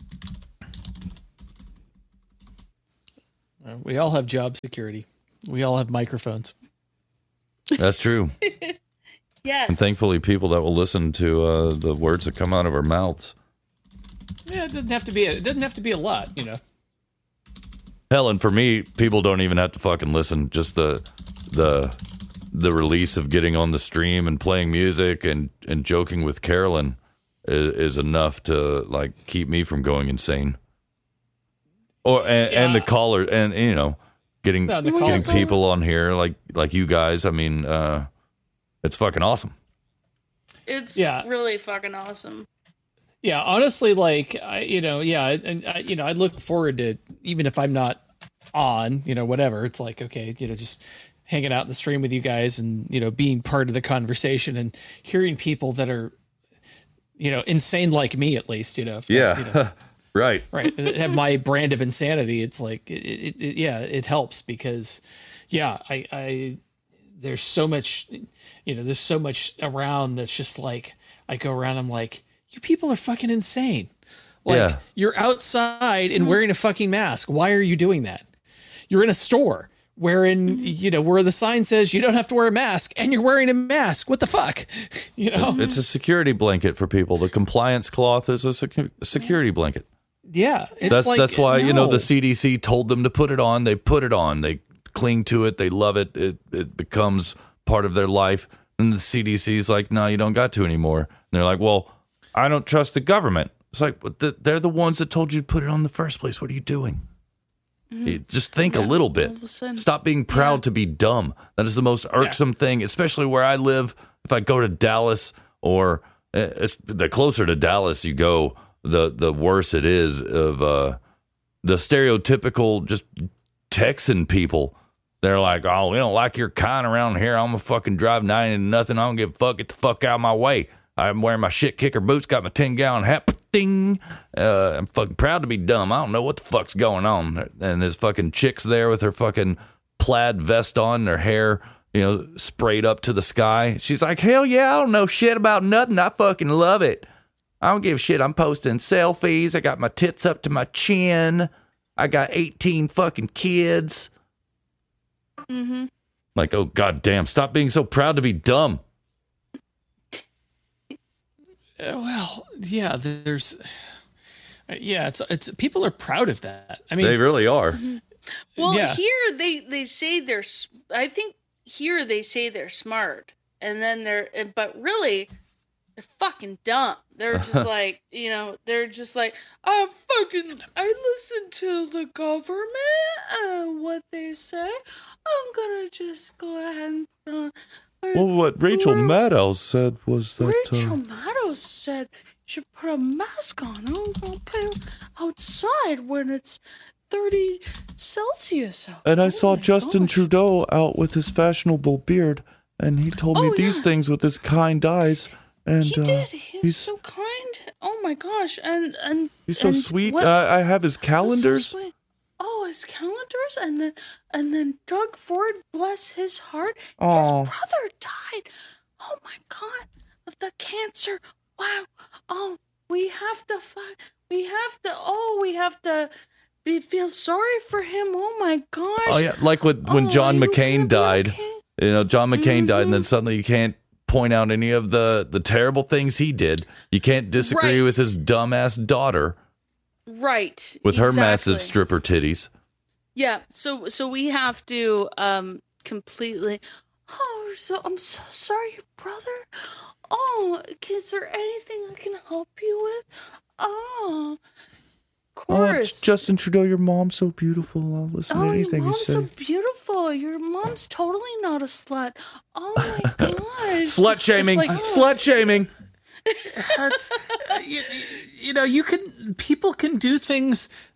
Uh, We all have job security. We all have microphones. That's true. Yes. And thankfully, people that will listen to uh, the words that come out of our mouths. Yeah, it doesn't have to be. A, it doesn't have to be a lot, you know. Hell, and for me, people don't even have to fucking listen. Just the the the release of getting on the stream and playing music and, and joking with Carolyn is, is enough to like keep me from going insane. Or and, and the caller and you know getting No, the getting caller. people on here like like you guys. I mean, uh, it's fucking awesome. It's Yeah. really fucking awesome. Yeah, honestly, like I, you know, yeah, and I, you know, I look forward to even if I'm not on, you know, whatever. It's like okay, you know, just hanging out in the stream with you guys and you know being part of the conversation and hearing people that are, you know, insane like me at least, you know. if they're, you know, right. right have my brand of insanity. It's like it, it, it yeah it helps because yeah I, I there's so much you know there's so much around that's just like I go around I'm like you people are fucking insane, like Yeah. you're outside and wearing a fucking mask. Why are you doing that? You're in a store wherein you know where the sign says you don't have to wear a mask and you're wearing a mask. What the fuck? You know. It's a security blanket for people. The compliance cloth is a secu- security blanket. Yeah, it's That's like, that's why you know no. the C D C told them to put it on. They put it on. They cling to it. They love it. It it becomes part of their life. And the C D C's like, no, you don't got to anymore. And they're like, well, I don't trust the government. It's like but the, they're the ones that told you to put it on in the first place. What are you doing? You just think a little bit. Listen. Stop being proud to be dumb. That is the most irksome thing, especially where I live. If I go to Dallas or uh, it's, the closer to Dallas you go, the the worse it is of uh, the stereotypical just Texan people. They're like, oh, we don't like your kind around here. I'm gonna fucking drive ninety to nothing. I don't give a fuck. Get the fuck out of my way. I'm wearing my shit kicker boots. Got my ten gallon hat. Ding. Uh, I'm fucking proud to be dumb. I don't know what the fuck's going on. And there's fucking chicks there with her fucking plaid vest on, and her hair, you know, sprayed up to the sky. She's like, hell yeah, I don't know shit about nothing. I fucking love it. I don't give a shit. I'm posting selfies. I got my tits up to my chin. I got eighteen fucking kids. Mm-hmm. Like, oh, god damn. Stop being so proud to be dumb. Uh, Well, yeah, there's, uh, yeah, it's it's people are proud of that. I mean, They really are. Well, Yeah. here they they say they're. s- I think here they say they're smart, and then they're. and- But really, they're fucking dumb. They're just like you know. They're just like I fucking. I listen to the government and what they say. I'm gonna just go ahead and put on. Well, what Rachel Well, Maddow said was that. Rachel Uh, Maddow said you should put a mask on. I'm gonna play outside when it's thirty Celsius out. and I Oh saw my Justin gosh. Trudeau out with his fashionable beard, and he told me Oh, these yeah. things with his kind eyes. And He uh, did. He was he's so kind. Oh my gosh! And and he's so and sweet. what- I, I have his was so calendars. sweet. Oh, his calendars, and then and then Doug Ford, bless his heart, Aw. his brother died. Oh my God, of the cancer. Wow. Oh, we have to fight. We have to. Oh, we have to. Be, feel sorry for him. Oh my gosh. Oh yeah, like when when Oh, John you McCain gonna be died. okay? You know, John McCain died, and then Mhm. suddenly you can't point out any of the the terrible things he did. You can't disagree Right. with his dumbass daughter Right. with her exactly. massive stripper titties. Yeah, so so we have to um completely. Oh, so I'm so sorry, brother. Oh, is there anything I can help you with? Oh, of Oh, course. Justin Trudeau, your mom's so beautiful. I'll listen Oh, to your anything you mom's say. so beautiful. Your mom's totally not a slut. Oh my god. Slut It's shaming, like- slut shaming. That's, uh, you, you know, you can people can do things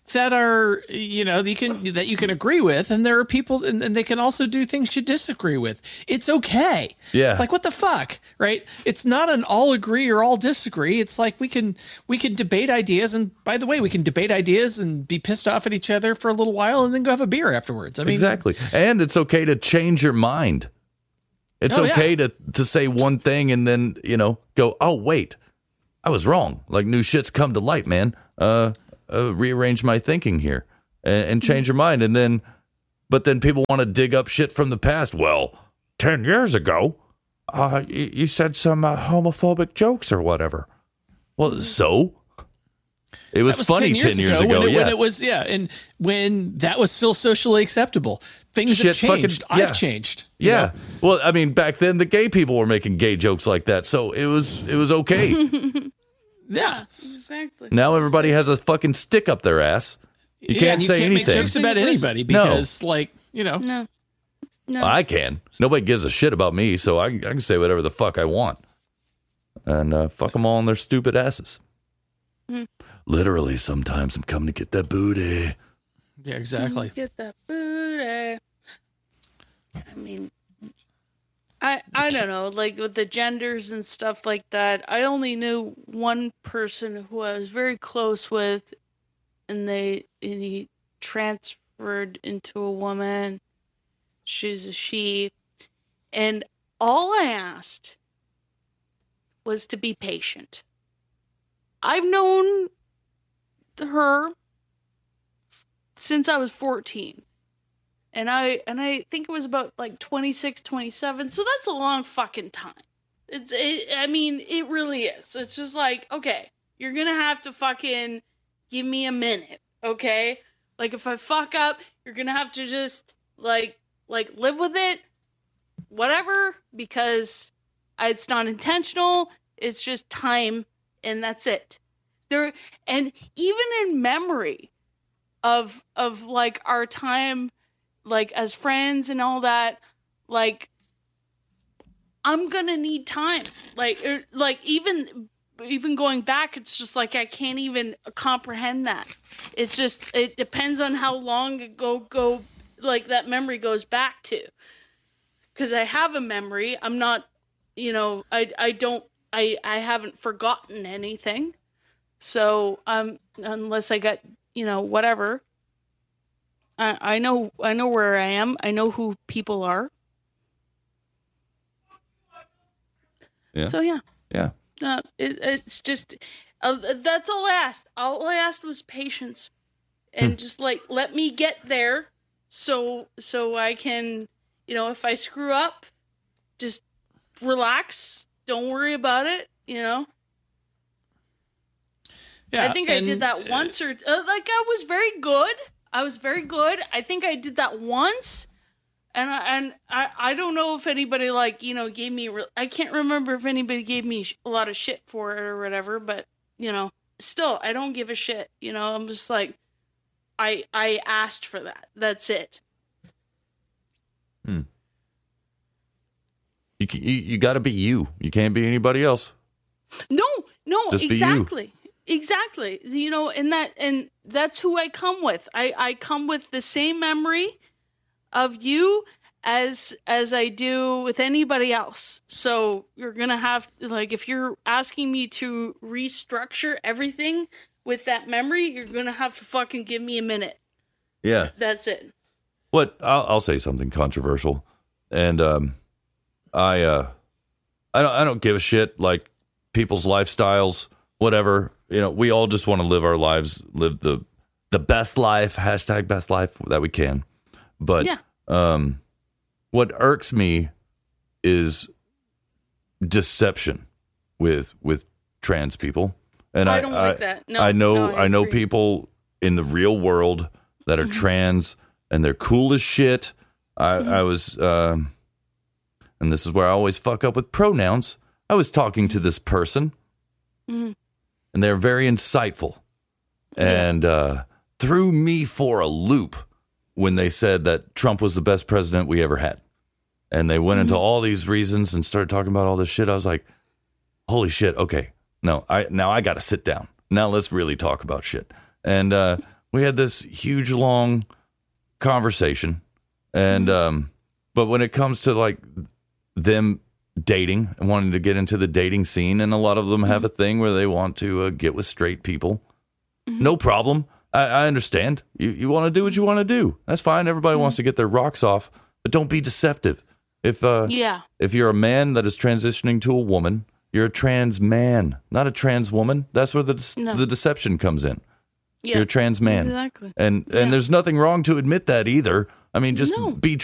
that are, you know, you can that you can agree with, and there are people, and, and they can also do things you disagree with. It's okay. Yeah. Like, what the fuck, right? It's not an all agree or all disagree. It's like we can we can debate ideas, and by the way, we can debate ideas and be pissed off at each other for a little while, and then go have a beer afterwards. I mean, exactly. And it's okay to change your mind. It's Oh, okay yeah. to to say one thing and then, you know, go, oh wait, I was wrong. Like, new shit's come to light, man. Uh. Uh, rearrange my thinking here and, and change your mind. And then, but then people want to dig up shit from the past. Well, ten years ago, uh, you, you said some uh, homophobic jokes or whatever. Well, so it was, that was funny ten years ago. when, it, yeah. when it was, yeah. And when that was still socially acceptable, things Shit have changed. fucking- yeah. I've changed. you yeah. know? Well, I mean, back then the gay people were making gay jokes like that. So it was, it was okay. Yeah. Exactly. Now everybody has a fucking stick up their ass. You Yeah, can't and you say can't anything. make jokes about anybody No. because, like, you know, No. No. I can. Nobody gives a shit about me, so I, I can say whatever the fuck I want. And uh, fuck them all on their stupid asses. Mm. Literally, sometimes I'm coming to get that booty. yeah, exactly. Get that booty. I mean, I I don't know, like with the genders and stuff like that. I only knew one person who I was very close with, and they and he transferred into a woman. She's a she, and all I asked was to be patient. I've known her since I was fourteen. And I and I think it was about like twenty-six, twenty-seven. So that's a long fucking time. It's it, I mean, it really is. It's just like, okay, you're going to have to fucking give me a minute, okay? Like if I fuck up, you're going to have to just like like live with it. Whatever, because it's not intentional. It's just time, and that's it. There and even in memory of of like our time, like as friends and all that, like I'm gonna need time. Like er, like even even going back, it's just like I can't even comprehend that. It's just it depends on how long ago go like that memory goes back to. Because I have a memory, I'm not, you know, I I don't I I haven't forgotten anything. So um unless I got, you know, whatever. I I know I know where I am. I know who people are. Yeah. So yeah. Yeah. Uh, it, it's just uh, that's all I asked. All I asked was patience, and Hmm. just like let me get there, so so I can, you know, if I screw up, just relax. Don't worry about it. You know. Yeah, I think I and, did that once, or uh, like I was very good. I was very good. I think I did that once. And I, and I, I don't know if anybody like, you know, gave me, re- I can't remember if anybody gave me sh- a lot of shit for it or whatever, but, you know, still, I don't give a shit. You know, I'm just like, I, I asked for that. That's it. Hmm. You, c- you, you got to be you. You can't be anybody else. No, no, Just be you. exactly. Exactly. You know, and that, and that's who I come with. I, I come with the same memory of you as as I do with anybody else. So you're gonna have like if you're asking me to restructure everything with that memory, you're gonna have to fucking give me a minute. Yeah. That's it. What I'll, I'll say something controversial, and um, I uh, I don't I don't give a shit like people's lifestyles, whatever. You know, we all just want to live our lives, live the the best life, hashtag best life that we can. But Yeah. um, what irks me is deception with with trans people, and I, I don't like that. No, I know no, I I know agree. people in the real world that are Mm-hmm. trans and they're cool as shit. I Mm-hmm. I was, um, and this is where I always fuck up with pronouns. I was talking to this person, Mm-hmm. and they're very insightful, and uh, threw me for a loop when they said that Trump was the best president we ever had. And they went Mm-hmm. into all these reasons and started talking about all this shit. I was like, holy shit. Okay. No, I, now I got to sit down. Now let's really talk about shit. And, uh, we had this huge long conversation, and um, but when it comes to like them dating and wanting to get into the dating scene, and a lot of them have a thing where they want to uh, get with straight people. Mm-hmm. No problem. I, I understand. You you want to do what you want to do. That's fine. Everybody mm-hmm. wants to get their rocks off, but don't be deceptive. If uh, yeah, if you're a man that is transitioning to a woman, you're a trans man, not a trans woman. That's where the de- No. the deception comes in. Yeah. You're a trans man, Exactly. and and Yeah. there's nothing wrong to admit that either. I mean, just No. be